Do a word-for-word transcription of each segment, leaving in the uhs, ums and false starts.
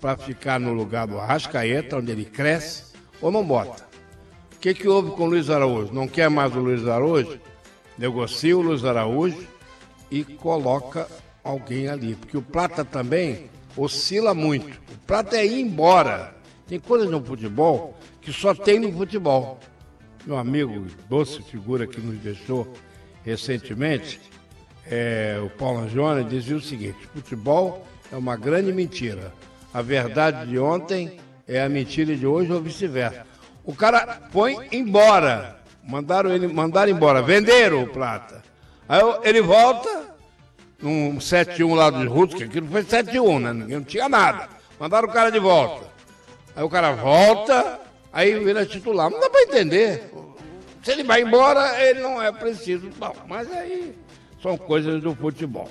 para ficar no lugar do Arrascaeta, onde ele cresce, ou não bota. O que, que houve com o Luiz Araújo? Não quer mais o Luiz Araújo? Negocia o Luiz Araújo e coloca alguém ali. Porque o Prata também oscila muito. O Prata é ir embora. Tem coisas no futebol que só tem no futebol. Meu amigo, doce figura que nos deixou recentemente, é, o Paulo Angione, dizia o seguinte: futebol é uma grande mentira. A verdade de ontem é a mentira de hoje ou vice-versa. O cara põe embora. Mandaram ele mandaram embora. Venderam o Prata. Aí ele volta num sete a um lá dos Rutos, que aquilo foi sete a um, né? Não tinha nada. Mandaram o cara de volta. Aí o cara volta, aí vira titular. Não dá para entender. Se ele vai embora, ele não é preciso. Bom, mas aí são coisas do futebol.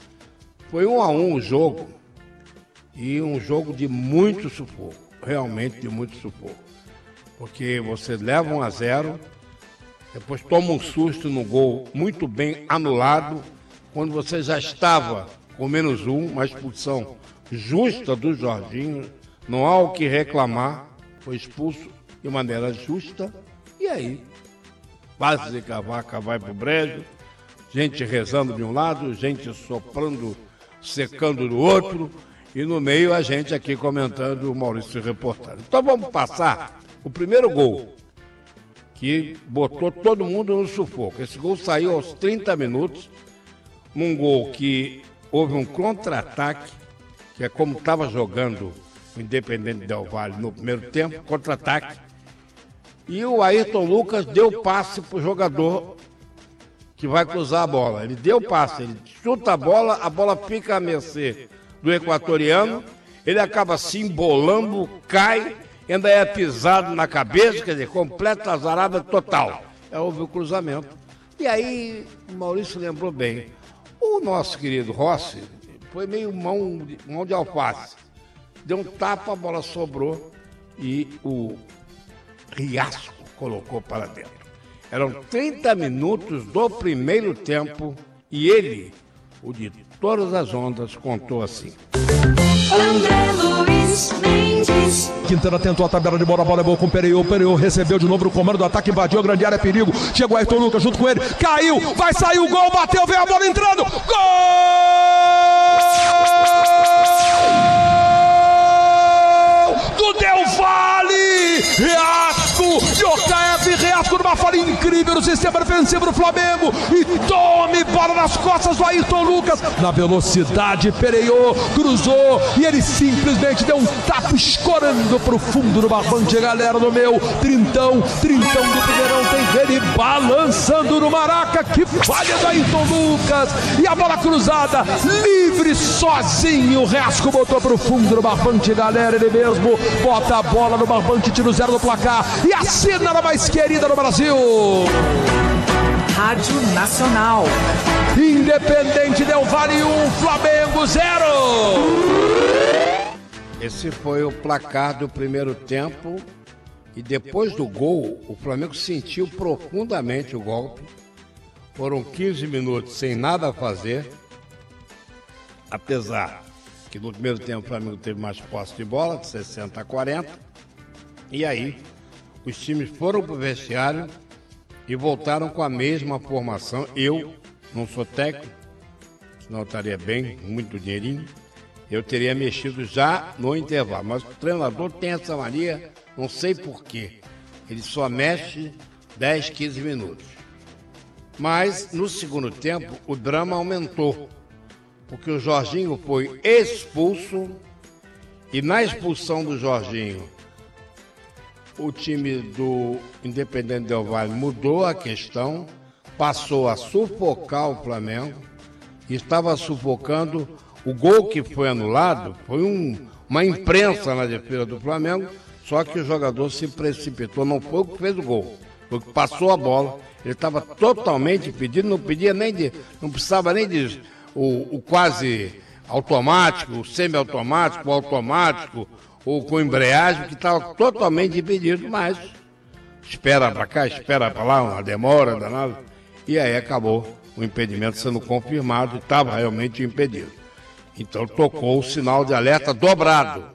Foi um a um o jogo. E um jogo de muito sufoco. Realmente de muito sufoco. Porque você leva um a zero, depois toma um susto no gol muito bem anulado, quando você já estava com menos um, uma expulsão justa do Jorginho, não há o que reclamar, foi expulso de maneira justa, e aí, base de cavaca vai pro brejo, gente rezando de um lado, gente soprando, secando do outro, e no meio a gente aqui comentando, o Maurício reportando. Então vamos passar o primeiro gol, que botou todo mundo no sufoco. Esse gol saiu aos trinta minutos, um gol que houve um contra-ataque, que é como estava jogando o Independente Del Valle no primeiro tempo, contra-ataque, e o Ayrton Lucas deu passe para o jogador que vai cruzar a bola. Ele deu passe, ele chuta a bola, a bola fica à mercê do equatoriano, ele acaba se embolando, cai, ainda é pisado na cabeça, quer dizer, completa a azarada total. É, houve o cruzamento. E aí, o Maurício lembrou bem, o nosso querido Rossi foi meio mão de, mão de alface. Deu um tapa, a bola sobrou e o Riasco colocou para dentro. Eram trinta minutos do primeiro tempo e ele, o de todas as ondas, contou assim. André Luiz Mendes. Quintana tentou a tabela de bola, a bola é boa com o Pereio, o Pereio recebeu de novo o comando do ataque, invadiu a grande área, perigo, chegou Ayrton Lucas junto com ele, caiu, vai sair o gol, bateu, veio a bola entrando, gol do Del Valle, Riasco, Jocaep, Riasco numa falha incrível no sistema defensivo do Flamengo, e tome bola nas costas do Ayrton Lucas, na velocidade, Pereio, cruzou, e ele simplesmente deu um tapa escorando pro fundo do barbante, galera do meu, trintão, trintão do Primeirão, tem ele balançando no Maraca, que falha do Ayrton Lucas, e a bola cruzada, livre, sozinho, o Riasco botou pro fundo do barbante, galera, ele mesmo bota a bola no barbante, tira o zero do placar, e assina a mais querida no Brasil. Rádio Nacional. Independente Del Valle um, Flamengo zero. Esse foi o placar do primeiro tempo e depois do gol, o Flamengo sentiu profundamente o golpe. Foram quinze minutos sem nada a fazer, apesar que no primeiro tempo o Flamengo teve mais posse de bola, de sessenta a quarenta, e aí os times foram para o vestiário e voltaram com a mesma formação. Eu não sou técnico, senão eu estaria bem, muito dinheirinho, eu teria mexido já no intervalo, mas o treinador tem essa mania, não sei porquê, ele só mexe dez, quinze minutos. Mas no segundo tempo o drama aumentou, porque o Jorginho foi expulso e na expulsão do Jorginho o time do Independente Del Valle mudou a questão, passou a sufocar o Flamengo, estava sufocando. O gol que foi anulado foi um, uma imprensa na defesa do Flamengo, só que o jogador se precipitou, não foi o que fez o gol, foi o que passou a bola. Ele estava totalmente impedido, não pedia nem de, não precisava nem de o, o quase automático, o semi-automático, o automático, ou com embreagem, que estava totalmente impedido, mas espera para cá, espera para lá, uma demora danada, e aí acabou o impedimento sendo confirmado, estava realmente impedido. Então tocou o sinal de alerta dobrado.